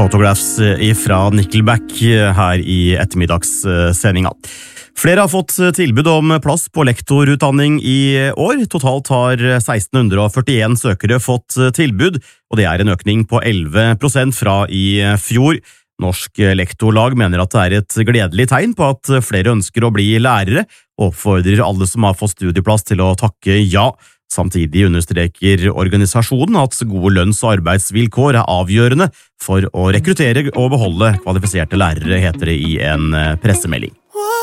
Photographs ifra Nickelback her i ettermiddagssendinga. Flere har fått tilbud om plass på lektorutdanning i år. Totalt har 1641 søkere fått tilbud, og det er en økning på 11% fra i fjor. Norsk lektorlag mener at det er et gledelig tegn på at flere ønsker å bli lærere, og oppfordrer alle som har fått studieplass til å takke ja. Samtidig understreker organisasjonen at gode lønns- og arbeidsvilkår er avgjørende for å rekruttere og beholde kvalifiserte lærere, heter det i en pressemelding.